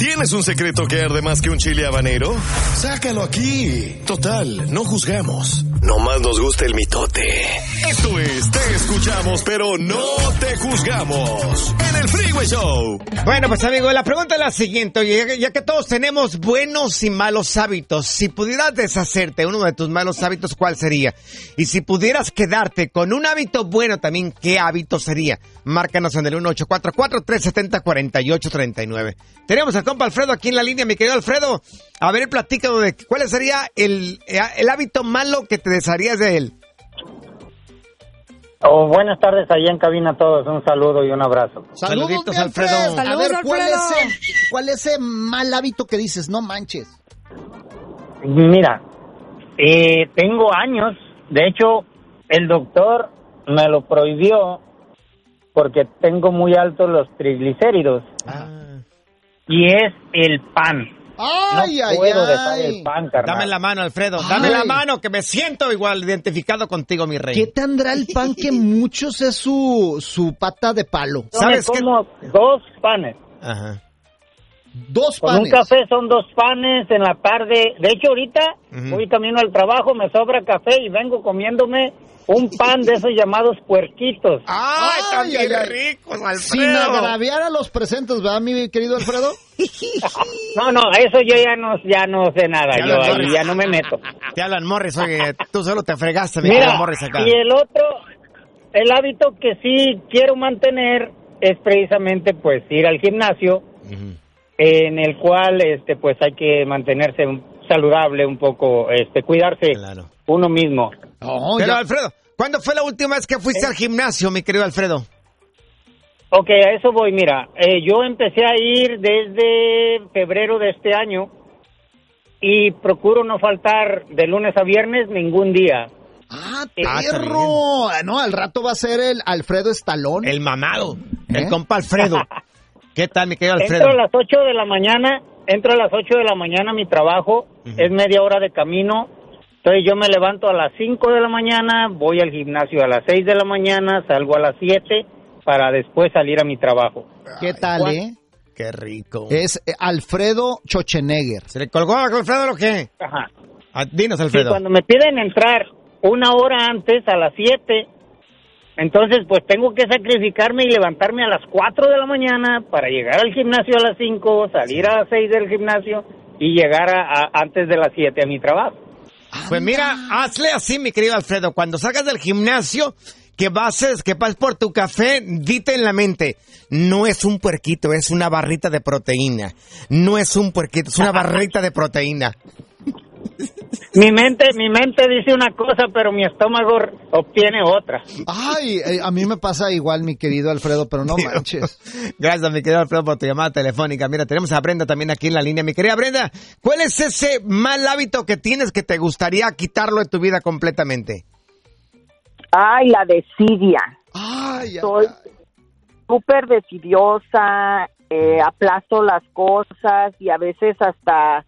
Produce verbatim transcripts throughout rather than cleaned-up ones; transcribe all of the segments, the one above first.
¿Tienes un secreto que arde más que un chile habanero? Sácalo aquí. Total, no juzgamos. Nomás nos gusta el mitote. Esto es Te Escuchamos, pero no te juzgamos. En el Freeway Show. Bueno, pues amigo, la pregunta es la siguiente. Oye, ya que todos tenemos buenos y malos hábitos, si pudieras deshacerte uno de tus malos hábitos, ¿cuál sería? Y si pudieras quedarte con un hábito bueno también, ¿qué hábito sería? Márcanos en el uno ocho cuatro cuatro, tres siete cero, cuatro ocho tres nueve. Tenemos al compa Alfredo aquí en la línea, mi querido Alfredo. A ver, platícalo de cuál sería el, el hábito malo que te desharías de él. Oh, buenas tardes allá en cabina a todos, un saludo y un abrazo. Saludos, Saluditos, Alfredo. Alfredo. A ver, ¿cuál Alfredo. es, el, ¿cuál es ese mal hábito que dices? No manches. Mira, eh, tengo años, de hecho, el doctor me lo prohibió porque tengo muy altos los triglicéridos. Ah. Y es el pan. Ay, no ay, puedo ay. dejar el pan, carnal. Dame la mano, Alfredo. Dame Ay. la mano, que me siento igual identificado contigo, mi rey. ¿Qué tendrá el pan que muchos es su, su pata de palo? Yo ¿Sabes me qué? como dos panes. Ajá. Dos Con panes. un café son dos panes en la tarde. De hecho, ahorita Ujú. voy camino al trabajo, me sobra café y vengo comiéndome un pan de esos llamados puerquitos. ¡Ay, Ay, también ay, ay. ricos, Sin Alfredo! agraviar a los presentes, ¿verdad, mi querido Alfredo? No, no, eso yo ya no, ya no sé nada, Ya yo lo ahí sabes. ya no me meto. Te hablan Morris, oye, tú solo te fregaste, mi querido Mira, Morris acá. y el otro, el hábito que sí quiero mantener es precisamente pues ir al gimnasio, Ujú. en el cual este pues hay que mantenerse saludable un poco, este cuidarse Claro. uno mismo. Oh, Pero, ya- Alfredo, ¿cuándo fue la última vez que fuiste al gimnasio, mi querido Alfredo? Ok, a eso voy, mira, eh, yo empecé a ir desde febrero de este año y procuro no faltar de lunes a viernes ningún día. Ah, Ah, está perro. Ah, no, al rato va a ser el Alfredo Estalón. El mamado, ¿Eh? el compa Alfredo. ¿Qué tal, mi querido Alfredo? Entro a las ocho de la mañana, entro a las ocho de la mañana a mi trabajo, Ujú. es media hora de camino, entonces yo me levanto a las cinco de la mañana, voy al gimnasio a las seis de la mañana, salgo a las siete para después salir a mi trabajo. ¿Qué tal, ¿cuál? eh? Qué rico. Es eh, Alfredo Schwarzenegger. ¿Se le colgó a Alfredo o qué? Ajá. Ah, dinos, Sí, Alfredo. cuando me piden entrar una hora antes, a las siete, entonces pues tengo que sacrificarme y levantarme a las cuatro de la mañana para llegar al gimnasio a las cinco, salir a las seis del gimnasio y llegar a, a- antes de las siete a mi trabajo. Pues mira, hazle así, mi querido Alfredo. Cuando salgas del gimnasio, que pases, que pases por tu café, dite en la mente, no es un puerquito, es una barrita de proteína. No es un puerquito, es una barrita de proteína. Mi mente, mi mente dice una cosa, pero mi estómago obtiene otra. Ay, eh, a mí me pasa igual, mi querido Alfredo, pero no manches. Gracias, mi querido Alfredo, por tu llamada telefónica. Mira, tenemos a Brenda también aquí en la línea. Mi querida Brenda, ¿cuál es ese mal hábito que tienes que te gustaría quitarlo de tu vida completamente? Ay, la desidia. Ay, ay, Soy ay. súper decidiosa, eh, aplazo las cosas y a veces hasta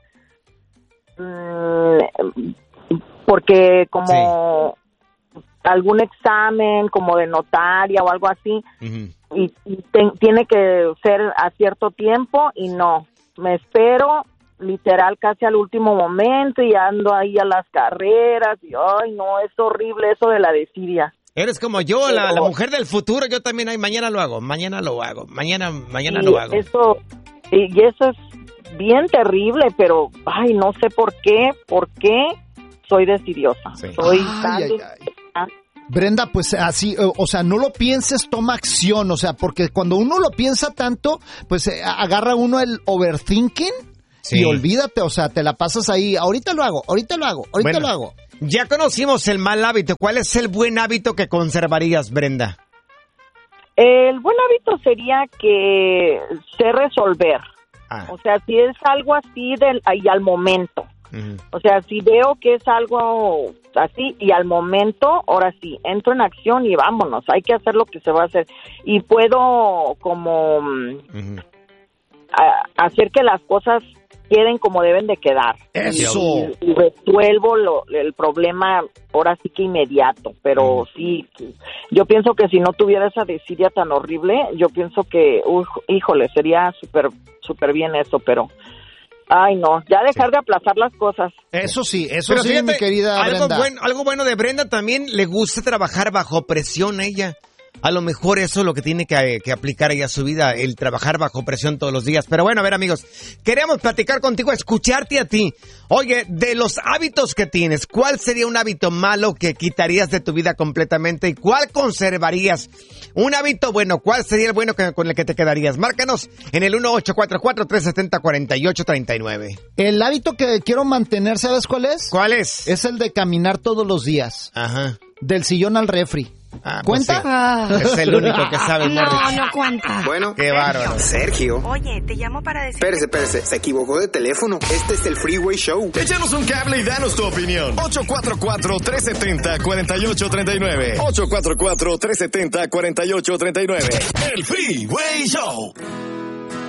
mm, porque como algún examen como de notaria o algo así Ujú. y, y te- tiene que ser a cierto tiempo y no, me espero literal casi al último momento y ando ahí a las carreras y ay no, es horrible eso de la desidia. Eres como yo, la, la mujer del futuro. Yo también, ay, mañana lo hago, mañana lo hago, mañana, mañana Y lo hago. Eso, y eso es bien terrible, pero, ay, no sé por qué, por qué soy decidiosa. Sí. Soy Ay, tan ay, ay. decidiosa. Brenda, pues así, eh, o sea, no lo pienses, toma acción, o sea, porque cuando uno lo piensa tanto, pues eh, agarra uno el overthinking Sí. y olvídate, o sea, te la pasas ahí, ahorita lo hago, ahorita lo hago, ahorita Bueno. lo hago. Ya conocimos el mal hábito. ¿Cuál es el buen hábito que conservarías, Brenda? El buen hábito sería que sé resolver. Ah. O sea, si es algo así del, y al momento. Ujú. O sea, si veo que es algo así y al momento, ahora sí, entro en acción y vámonos, hay que hacer lo que se va a hacer. Y puedo como mm, Ujú. a- hacer que las cosas queden como deben de quedar. Eso. Y, y resuelvo lo, el problema ahora sí que inmediato, pero mm. sí, yo pienso que si no tuviera esa desidia tan horrible, yo pienso que, uh, híjole, sería súper, súper bien eso, pero... Ay, no, ya dejar sí. de aplazar las cosas. Eso sí, eso Pero sí, fíjate, mi querida algo Brenda. Bueno, algo bueno de Brenda también, le gusta trabajar bajo presión a ella. A lo mejor eso es lo que tiene que, que aplicar ella a su vida, el trabajar bajo presión todos los días. Pero bueno, a ver, amigos, queremos platicar contigo, escucharte a ti. Oye, de los hábitos que tienes, ¿cuál sería un hábito malo que quitarías de tu vida completamente y cuál conservarías? Un hábito bueno, ¿cuál sería el bueno que, con el que te quedarías? Márcanos en el uno ocho cuatro cuatro, tres siete cero, cuatro ocho tres nueve. El hábito que quiero mantener, ¿sabes cuál es? ¿Cuál es? Es el de caminar todos los días. Ajá. Del sillón al refri. Ah, ¿Cuenta? Pues sí. Es el único que sabe, No, Morris. no cuenta. Bueno, qué bárbaro. Sergio. Oye, te llamo para decir... Espérese, espérese, se equivocó de teléfono. Este es el Freeway Show. Échanos un cable y danos tu opinión. ocho cuatro cuatro, tres siete cero, cuatro ocho tres nueve. ocho cuatro cuatro, tres siete cero, cuatro ocho tres nueve. El Freeway Show.